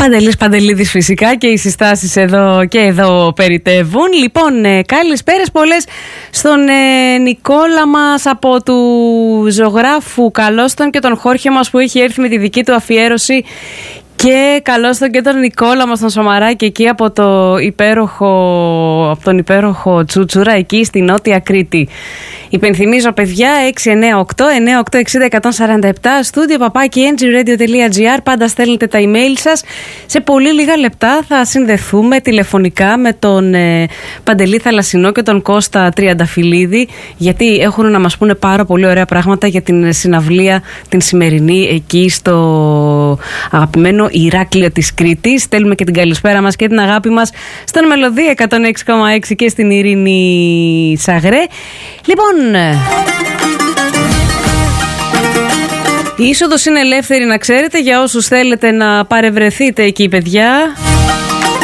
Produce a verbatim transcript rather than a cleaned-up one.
Παντελής Παντελίδης φυσικά και οι συστάσεις εδώ και εδώ περιτεύουν. Λοιπόν, ε, καλησπέρες πολλές στον ε, Νικόλα μας από του ζωγράφου. Καλώς τον και τον Χόρχε μας που έχει έρθει με τη δική του αφιέρωση. Και καλώς τον και τον Νικόλα μας τον Σωμαράκη εκεί από, το υπέροχο, από τον υπέροχο Τσούτσουρα εκεί στη Νότια Κρήτη. Υπενθυμίζω παιδιά έξι εννιά οκτώ εννιά οκτώ εξήντα εκατόν σαράντα επτά στούντιο παπάκι εν τζι ρέιντιο τελεία τζι άρ. Πάντα στέλνετε τα email σας. Σε πολύ λίγα λεπτά θα συνδεθούμε τηλεφωνικά με τον ε, Παντελή Θαλασσινό και τον Κώστα Τριανταφυλλίδη, γιατί έχουν να μας πούνε πάρα πολύ ωραία πράγματα για την συναυλία την σημερινή εκεί στο αγαπημένο Ηράκλειο της Κρήτης. Στέλνουμε και την καλησπέρα μας και την αγάπη μας στον Μελωδία εκατόν έξι κόμμα έξι και στην Ειρήνη Σαγρέ. Λοιπόν, η είσοδος είναι ελεύθερη να ξέρετε για όσους θέλετε να παρευρεθείτε εκεί παιδιά.